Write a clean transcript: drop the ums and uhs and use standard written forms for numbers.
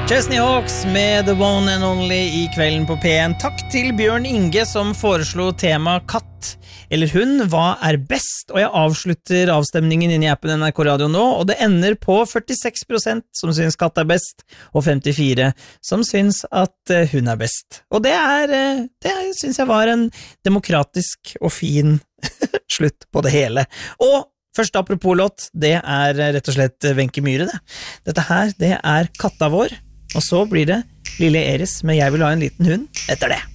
Chesney Hawks med The One and Only I kvelden på P1. Takk til Bjørn Inge som foreslo tema katt eller hund, hva er best? Og jeg avslutter avstemningen inne I appen NRK Radio nå, og det ender på 46% som synes katt er best, og 54% som synes at hund er best. Og det synes jeg var en demokratisk og fin slutt på det hele. Og første apropos låt, det er rett og slett Wenche Myhre det. Dette her, det er Katta vår. Og så blir det Lille Eris med Jeg vil ha en liten hund etter det.